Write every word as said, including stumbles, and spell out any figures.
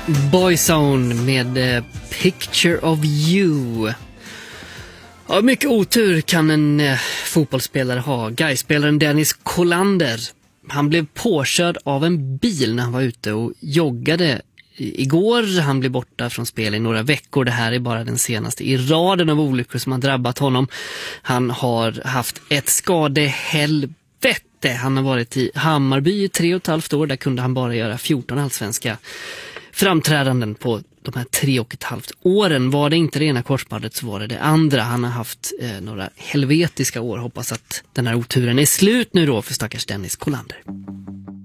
Boyzone med Picture of You. Ja, mycket otur kan en eh, fotbollsspelare ha. Gais-spelaren Dennis Kolander. Han blev påkörd av en bil när han var ute och joggade igår. Han blev borta från spel i några veckor. Det här är bara den senaste i raden av olyckor som har drabbat honom. Han har haft ett skadehelvete. Han har varit i Hammarby i tre och ett halvt år. Där kunde han bara göra fjorton allsvenska framträdanden på de här tre och ett halvt åren. Var det inte det ena korsbandet så var det det andra. Han har haft eh, några helvetiska år. Hoppas att den här oturen är slut nu då för stackars Dennis Kolander.